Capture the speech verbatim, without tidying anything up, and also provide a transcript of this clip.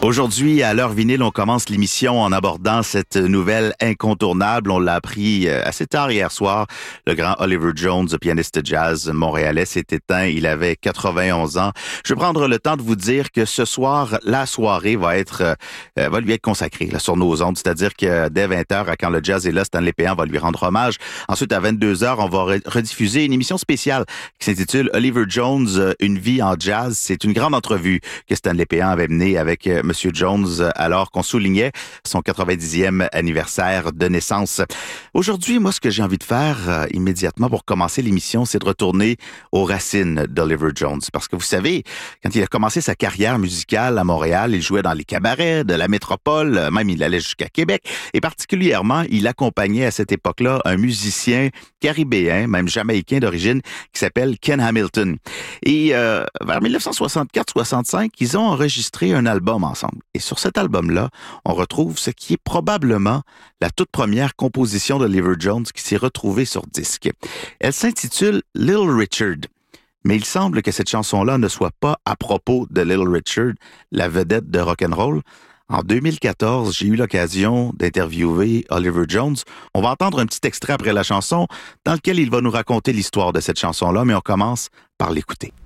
Aujourd'hui, à l'heure vinyle, on commence l'émission en abordant cette nouvelle incontournable. On l'a appris assez tard hier soir. Le grand Oliver Jones, pianiste jazz montréalais, s'est éteint. Il avait quatre-vingt-onze ans. Je vais prendre le temps de vous dire que ce soir, la soirée va être, euh, va lui être consacrée là, sur nos ondes. C'est-à-dire que dès vingt heures, à Quand le jazz est là, Stanley Péan va lui rendre hommage. Ensuite, à vingt-deux heures, on va rediffuser une émission spéciale qui s'intitule Oliver Jones, une vie en jazz. C'est une grande entrevue que Stanley Péan avait menée avec euh, Monsieur Jones alors qu'on soulignait son quatre-vingt-dixième anniversaire de naissance. Aujourd'hui, moi, ce que j'ai envie de faire euh, immédiatement pour commencer l'émission, c'est de retourner aux racines d'Oliver Jones. Parce que vous savez, quand il a commencé sa carrière musicale à Montréal, il jouait dans les cabarets de la métropole, même il allait jusqu'à Québec. Et particulièrement, il accompagnait à cette époque-là un musicien caribéen, même jamaïcain d'origine, qui s'appelle Ken Hamilton. Et euh, vers dix-neuf cent soixante-quatre soixante-cinq, ils ont enregistré un album ensemble. Et sur cet album-là, on retrouve ce qui est probablement la toute première composition d'Oliver Jones qui s'est retrouvée sur disque. Elle s'intitule Little Richard. Mais il semble que cette chanson-là ne soit pas à propos de Little Richard, la vedette de rock'n'roll. En deux mille quatorze, j'ai eu l'occasion d'interviewer Oliver Jones. On va entendre un petit extrait après la chanson dans lequel il va nous raconter l'histoire de cette chanson-là, mais on commence par l'écouter.